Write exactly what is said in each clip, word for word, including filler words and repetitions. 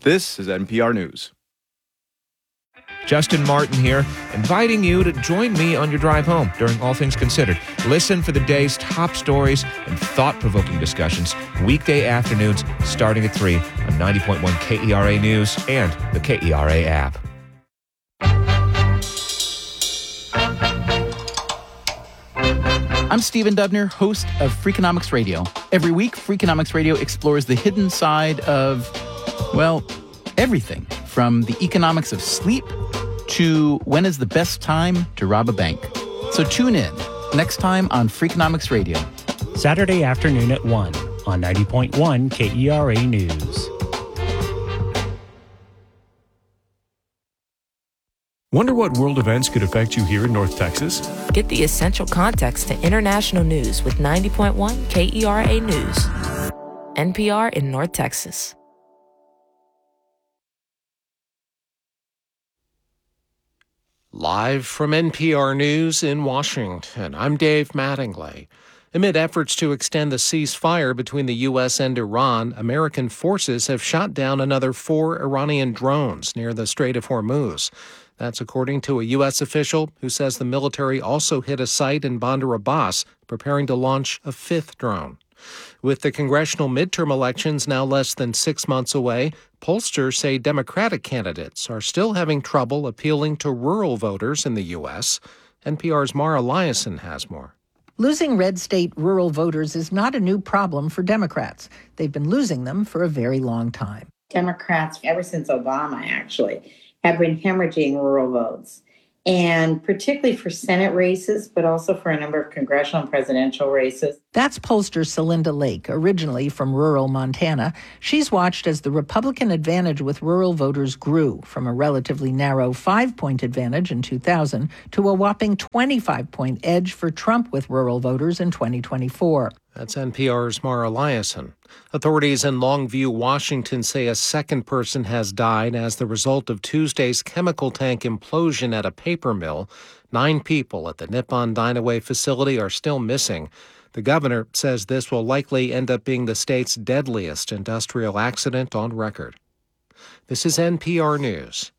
This is N P R News. Justin Martin here, inviting you to join me on your drive home during All Things Considered. Listen for the day's top stories and thought-provoking discussions weekday afternoons starting at three on ninety point one K E R A News and the K E R A app. I'm Stephen Dubner, host of Freakonomics Radio. Every week, Freakonomics Radio explores the hidden side of, well, everything from the economics of sleep to when is the best time to rob a bank. So tune in next time on Freakonomics Radio. Saturday afternoon at one on ninety point one K E R A News. Wonder what world events could affect you here in North Texas? Get the essential context to international news with ninety point one K E R A News. N P R in North Texas. Live from N P R News in Washington, I'm Dave Mattingly. Amid efforts to extend the ceasefire between the U S and Iran, American forces have shot down another four Iranian drones near the Strait of Hormuz. That's according to a U S official who says the military also hit a site in Bandar Abbas, preparing to launch a fifth drone. With the congressional midterm elections now less than six months away, pollsters say Democratic candidates are still having trouble appealing to rural voters in the U S. N P R's Mara Liasson has more. Losing red state rural voters is not a new problem for Democrats. They've been losing them for a very long time. Democrats, ever since Obama, actually, have been hemorrhaging rural votes. And particularly for Senate races, but also for a number of congressional and presidential races. That's pollster Celinda Lake, originally from rural Montana. She's watched as the Republican advantage with rural voters grew from a relatively narrow five-point advantage in two thousand to a whopping twenty-five-point edge for Trump with rural voters in twenty twenty-four. That's N P R's Mara Liasson. Authorities in Longview, Washington say a second person has died as the result of Tuesday's chemical tank implosion at a paper mill. Nine people at the Nippon Dynaway facility are still missing. The governor says this will likely end up being the state's deadliest industrial accident on record. This is N P R News.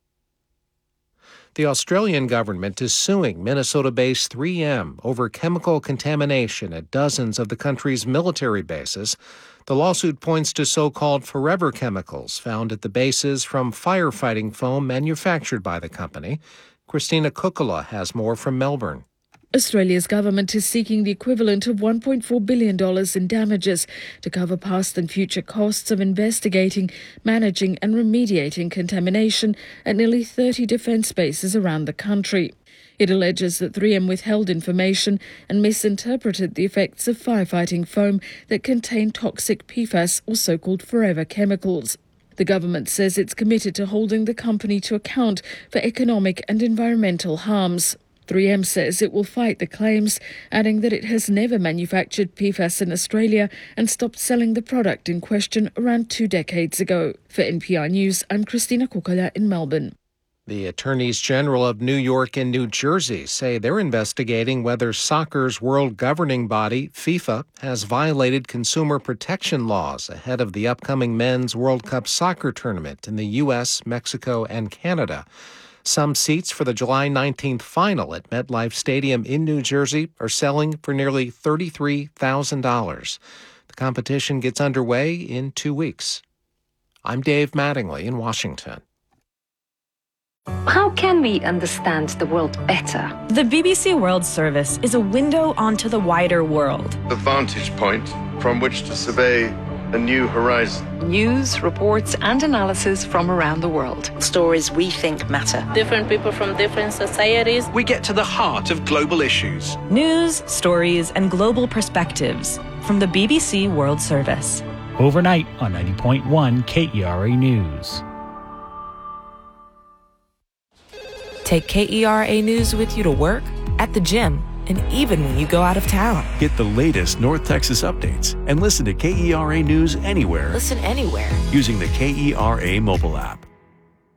The Australian government is suing Minnesota-based three M over chemical contamination at dozens of the country's military bases. The lawsuit points to so-called forever chemicals found at the bases from firefighting foam manufactured by the company. Christina Kukula has more from Melbourne. Australia's government is seeking the equivalent of one point four billion dollars in damages to cover past and future costs of investigating, managing and remediating contamination at nearly thirty defence bases around the country. It alleges that three M withheld information and misinterpreted the effects of firefighting foam that contain toxic P FAS, or so-called forever chemicals. The government says it's committed to holding the company to account for economic and environmental harms. three M says it will fight the claims, adding that it has never manufactured P FAS in Australia and stopped selling the product in question around two decades ago. For N P R News, I'm Christina Kukala in Melbourne. The Attorneys General of New York and New Jersey say they're investigating whether soccer's world governing body, FIFA, has violated consumer protection laws ahead of the upcoming Men's World Cup soccer tournament in the U S, Mexico, and Canada. Some seats for the July nineteenth final at MetLife Stadium in New Jersey are selling for nearly thirty-three thousand dollars. The competition gets underway in two weeks. I'm Dave Mattingly in Washington. How can we understand the world better? The B B C World Service is a window onto the wider world. The vantage point from which to survey a new horizon. News, reports, and analysis from around the world. Stories we think matter. Different people from different societies. We get to the heart of global issues. News, stories, and global perspectives from the B B C World Service. Overnight on ninety point one K E R A News. Take K E R A News with you to work, at the gym, and even when you go out of town. Get the latest North Texas updates and listen to K E R A News anywhere. Listen anywhere. Using the K E R A mobile app.